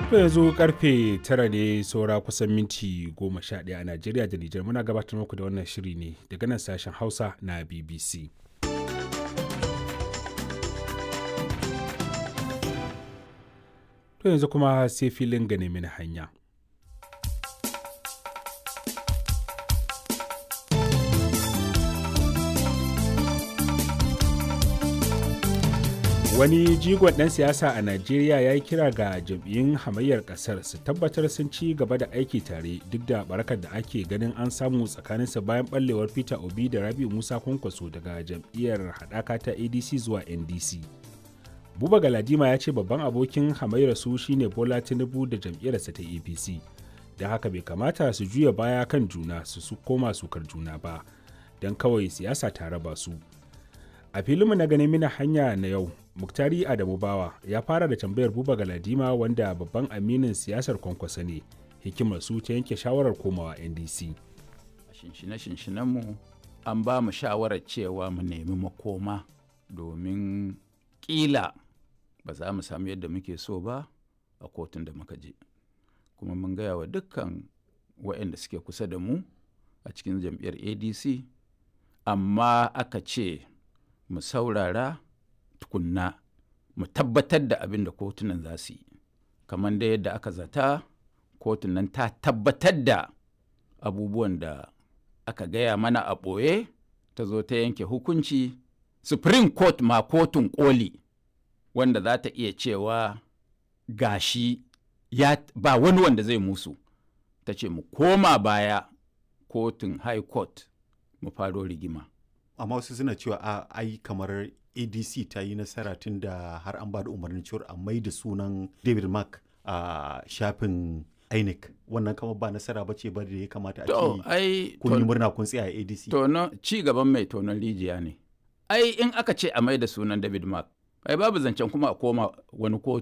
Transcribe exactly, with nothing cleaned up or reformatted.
To yanzu karfe tara ne saura kusan minti goma sha ɗaya a Najeriya da Nijar, muna gabatar muku da wannan shiri ne daga nan sashen Hausa na B B C. To yanzu kuma sai filin gane mini hanya. Wani jigon ɗan siyasa a Najeriya ya yi kira ga jam'iyyun hamayyar ƙasar su tabbatar sun ci gaba da aiki tare duk da barakar da ake ganin an samu tsakaninsa bayan ɓallewar Peter Obi da Rabiu Musa Kwankwaso daga jam'iyyar haɗaka ta A D C zuwa N D C. Buba Galadima ya ce babban abokin hamayyar su shine Bola Tinubu da jam'iyyarsa ta A P C, don haka bai kamata su juya baya kan juna su su koma sukar juna ba, don kawai siyasa ta raba su. A filinmu na ganin mina hanya na yau, Muktari Adamu Bawa ya fara da tambayar Buba Galadima wanda babban aminin siyasar Kwankwasa ne, hikimar su ta yanke shawarar komawa N D C. A shinshine-shinshinenmu an ba mu shawarar cewa mu nemi makoma domin ƙila ba za mu samu yadda muke so ba a kotun da muka je. Kuma mun gaya wa dukkan waɗanda suke kusa da mu a cikin jam'iyyar A D C, amma aka ce mu saurara tukunna mu tabbatar da abin da kotunan za su yi. Kamar da yadda aka zata, kotun nan ta tabbatar da abubuwan da aka gaya mana a ɓoye, ta zo ta yanke hukunci. Supreme Court ma kotun ƙoli wanda za ta iya cewa gashi ya ba wani wanda zai musu, ta ce mu koma baya kotun High Court mu faro rigima. Amma wasu suna cewa a ai kamar A D C ta yi nasara tun da har an ba da umarnin cewar a mai da sunan David Mark a shafin I N E C. Wannan kamar ba nasara ba ce ba da ya kamata a ce kun yi murna kun tsaya a A D C. Tono ci gaban mai tonon rijiya ne. Ai in aka ce a mai da sunan David Mark, ai babu zancen kuma a koma wani kotu.